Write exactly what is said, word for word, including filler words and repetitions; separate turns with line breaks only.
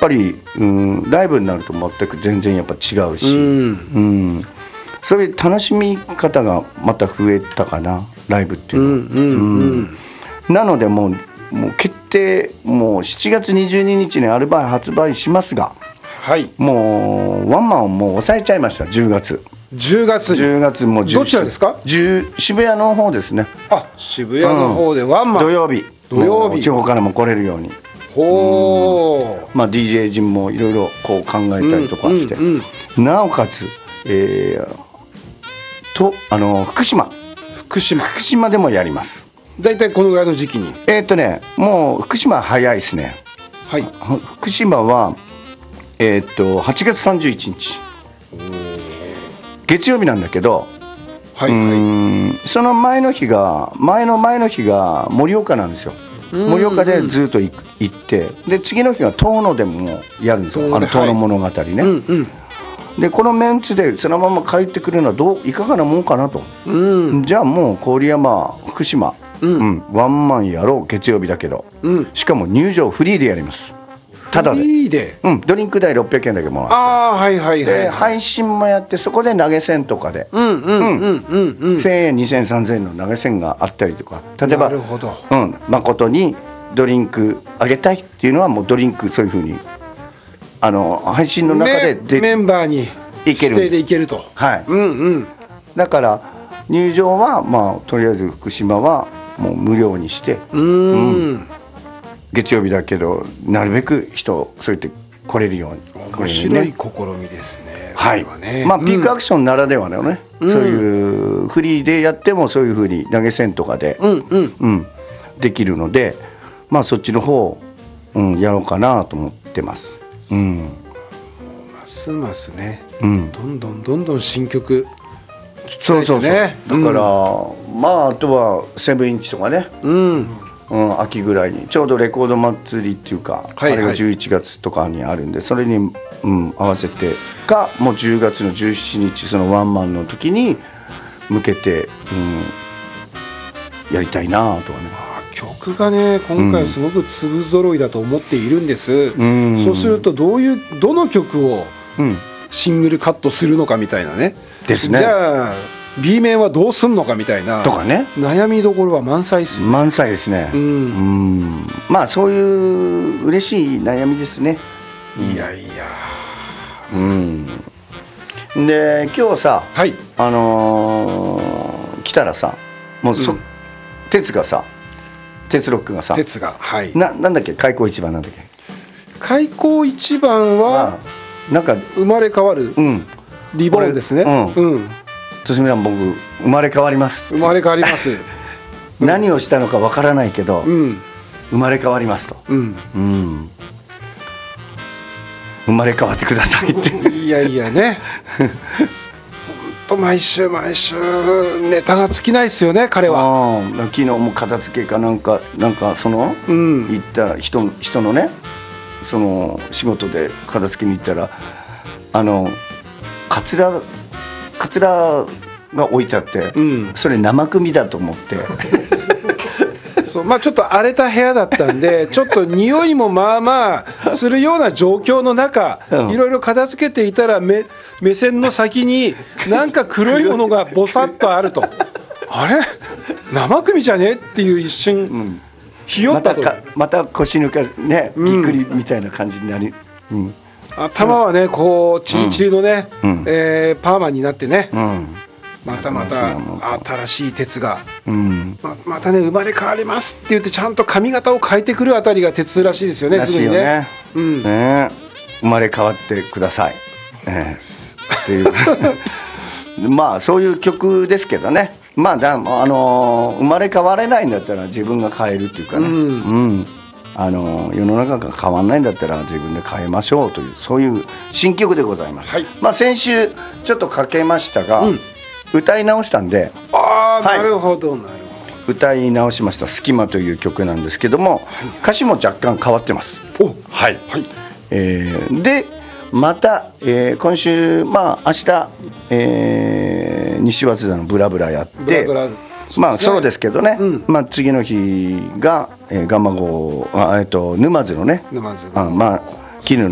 ぱり、うん、ライブになると全く全然やっぱ違うし、うんうん、そういう楽しみ方がまた増えたかな、ライブっていうのは、うんうんうん、なのでもう、もう決定、もうしちがつにじゅうににちにアルバム発売しますが、
はい、
もうワンマンをもう抑えちゃいました。じゅうがつ
じゅうがつ
じゅうがつも
どちらですか？
渋谷の方ですね。
あ、渋谷の方でワンマン、
うん、土曜日
土曜日
地方からも来れるように、
ほう、
まあ、ディージェー 陣もいろいろこう考えたりとかして、うんうんうん、なおかつ、えー、とあの福島
福島
福島でもやります。
だいたいこのぐらいの時期に
えーっとねもう福島は早いですね。
はい、
福島はえー、っとはちがつさんじゅういちにち月曜日なんだけど、はいはい、うーんその前の日が前の前の日が盛岡なんですよ。盛岡でずっと行ってで次の日が遠野でもやるんですよ。あの遠野物語ね、はい、うんうん、でこのメンツでそのまま帰ってくるのはどういかがなもんかなと、うん、じゃあもう郡山福島、うんうん、ワンマンやろう月曜日だけど、うん、しかも入場フリーでやります。ただで、
フリーで、
うん、ドリンク代ろっぴゃくえんだけもらって、
あー、はいはいはい、
で配信もやってそこで投げ銭とかでせんえんにせんえんさんぜんえんの投げ銭があったりとか、例えば、なるほど、うん、誠にドリンクあげたいっていうのはもうドリンクそういうふうにあの配信の中でで
メンバーに指定でいけると、
はい、うんうん、だから入場はまあとりあえず福島はもう無料にして、うん、うん、月曜日だけどなるべく人そう言って来れるように、
面白い試みですね。
はい、ね、まあ、ピークアクションならではのね、うん、そういうフリーでやってもそういうふうに投げ銭とかで、うんうんうん、できるので、まあ、そっちの方、うん、やろうかなと思ってます、うん、
ますますね、うん、どんどんどんどん新曲聴きたいですね。
そうそうそう、だから、うん、まああとはセブンインチとかね、うんうん、秋ぐらいにちょうどレコード祭りっていうか、はいはい、あれがじゅういちがつとかにあるんでそれに、うん、合わせてかもうじゅうがつのじゅうしちにちそのワンマンの時に向けて、うん、やりたいなとはね。
曲がね今回すごく粒揃いだと思っているんです、うん、そうするとどういうどの曲をシングルカットするのかみたいなね、
ですね。
じゃあB 面はどうすんのかみたいな
とかね、
悩みどころは満載ですよ。
満載ですね、うん、うん、まあそういう嬉しい悩みですね、
うん、いやいや、
うん、で今日さ、はい、あのー、来たらさもうそ、うん、哲がさ哲ロックがさ
哲が、はい、
な, なんだっけ開口一番なんだっけ
開口一番は
なんか
生まれ変わる、うん、リボンですね、うん、うん、
としみさん僕生まれ変わります
生まれ変わります、
うん、何をしたのかわからないけど、うん、生まれ変わりますと、うんうん、生まれ変わってくださいって
いやいやね本当毎週毎週ネタが尽きないですよね彼は。
あ昨日も片付けかなんかなんかその、うん、行った人人のねその仕事で片付けに行ったらあのカツラカツラが置いてあって、うん、それ生組だと思って
そうまあちょっと荒れた部屋だったんでちょっと匂いもまあまあするような状況の中、うん、いろいろ片付けていたら 目, 目線の先になんか黒いものがボサッとあるとあれ生組じゃねっていう一瞬、うん、ひよったと、
また, また腰抜かねぎっくりみたいな感じになり、うん、
頭はねこうチリチリのね、うんえー、パーマになってね、うん、またまた新しい鉄が、うん、ま, またね生まれ変わりますって言ってちゃんと髪型を変えてくるあたりが鉄らしいですよね。
らしいよね、うん、ね生まれ変わってください、えー、っていうまあそういう曲ですけどね。まあだあのー、生まれ変われないんだったら自分が変えるっていうかね、うんうんあの世の中が変わらないんだったら自分で変えましょうというそういう新曲でございます、はいまあ、先週ちょっとかけましたが、うん、歌い直したんで
ああ、はい、なるほどなるほ
ど歌い直しました「隙間」という曲なんですけども、はい、歌詞も若干変わってますおはい、はいえー、でまた、えー、今週まあ明日、えー、西早稲田のブラブラやってブラブラまあソロですけどね、うんまあ、次の日が、えー、ガンマ号あ、えっと、沼津のね沼津のあまあ絹の